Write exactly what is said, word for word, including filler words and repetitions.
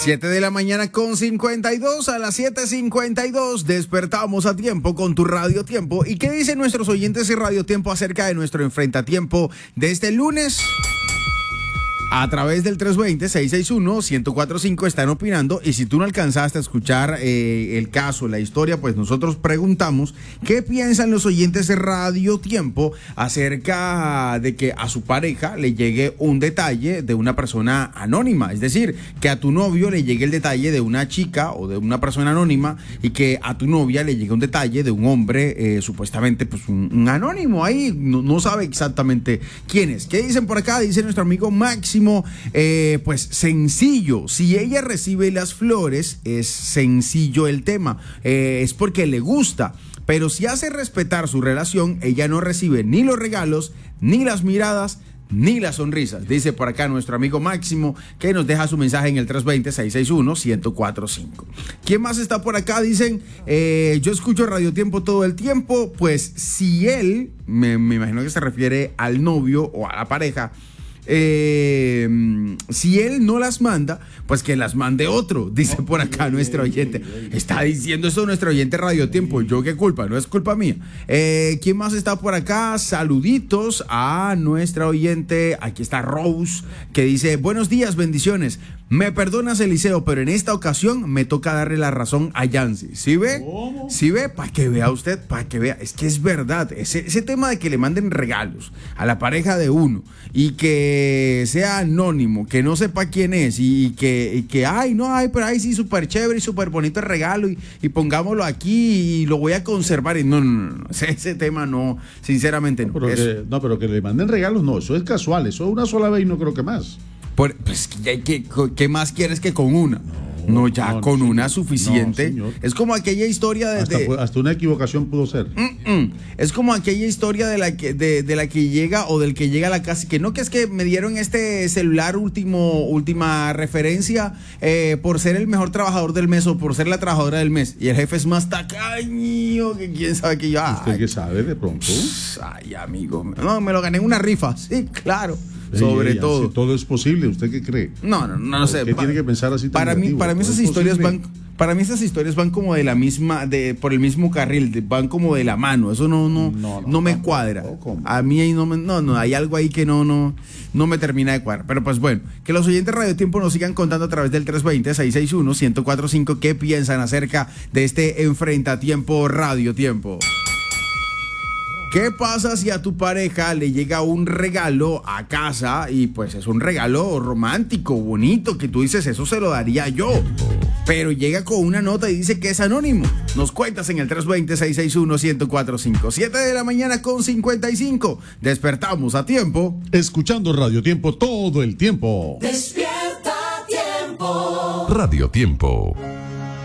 siete de la mañana con cincuenta y dos, a las siete cincuenta y dos despertamos a tiempo con tu Radio Tiempo. ¿Y qué dicen nuestros oyentes de Radio Tiempo acerca de nuestro enfrentatiempo de este lunes? A través del tres dos cero, seis seis uno, uno cero cuatro cinco están opinando, y si tú no alcanzaste a escuchar eh, el caso, la historia, pues nosotros preguntamos qué piensan los oyentes de Radio Tiempo acerca de que a su pareja le llegue un detalle de una persona anónima, es decir, que a tu novio le llegue el detalle de una chica o de una persona anónima, y que a tu novia le llegue un detalle de un hombre eh, supuestamente pues un, un anónimo ahí, no, no sabe exactamente quién es. ¿Qué dicen por acá? Dice nuestro amigo Máximo. Eh, pues sencillo, si ella recibe las flores es sencillo el tema, eh, es porque le gusta, pero si hace respetar su relación, ella no recibe ni los regalos, ni las miradas, ni las sonrisas. Dice por acá nuestro amigo Máximo, que nos deja su mensaje en el tres dos cero, seis seis uno, uno cero cuatro cinco. ¿Quién más está por acá? Dicen, eh, yo escucho Radio Tiempo todo el tiempo. Pues si él, me, me imagino que se refiere al novio o a la pareja, Eh, si él no las manda, pues que las mande otro, dice por acá nuestro oyente. Está diciendo eso nuestro oyente Radio Tiempo. Yo qué culpa, no es culpa mía. eh, ¿Quién más está por acá? Saluditos a nuestra oyente. Aquí está Rose, que dice, buenos días, bendiciones. Me perdonas, Eliseo, pero en esta ocasión me toca darle la razón a Yancy. ¿Sí ve? ¿Cómo? ¿Sí ve? Para que vea usted, para que vea. Es que es verdad, ese, ese tema de que le manden regalos a la pareja de uno y que sea anónimo, que no sepa quién es, y que, y que ay, no, ay, pero ay, sí, súper chévere y súper bonito el regalo, y, y pongámoslo aquí y lo voy a conservar. Y no, no, no, no, ese, ese tema no, sinceramente no. No pero, Eso. que, no, pero que le manden regalos, no, eso es casual, eso es una sola vez y no creo que más. Por, pues, ¿qué, qué, ¿qué más quieres que con una? No, no ya no, con no, una suficiente. No, es como aquella historia de... Hasta, de, hasta una equivocación pudo ser. Mm, mm, es como aquella historia de la que de, de la que llega o del que llega a la casa, que no, que es que me dieron este celular último última referencia eh, por ser el mejor trabajador del mes o por ser la trabajadora del mes. Y el jefe es más tacaño que quién sabe que yo... ¿Usted qué sabe de pronto? Ay, amigo. No, me lo gané en una rifa. Sí, claro. Sobre ey, ey, todo. si todo es posible, ¿usted qué cree? No, no, no, no sé. ¿Qué tiene que pensar así tan para negativo? mí, para mí esas historias van, para mí esas historias van como de la misma, de por el mismo carril, de, van como de la mano. Eso no, no, no, no, no me cuadra. A mí ahí no me, no, no, hay algo ahí que no, no, no me termina de cuadrar. Pero pues bueno, que los oyentes de Radio Tiempo nos sigan contando a través del tres dos cero, seis seis uno, uno cero cuatro cinco qué piensan acerca de este enfrentatiempo Radio Tiempo. ¿Qué pasa si a tu pareja le llega un regalo a casa y pues es un regalo romántico, bonito, que tú dices, eso se lo daría yo, pero llega con una nota y dice que es anónimo? Nos cuentas en el tres dos cero, seis seis uno, uno cero cuatro cinco. siete de la mañana con cincuenta y cinco. Despertamos a tiempo. Escuchando Radio Tiempo todo el tiempo. Despierta a tiempo. Radio Tiempo.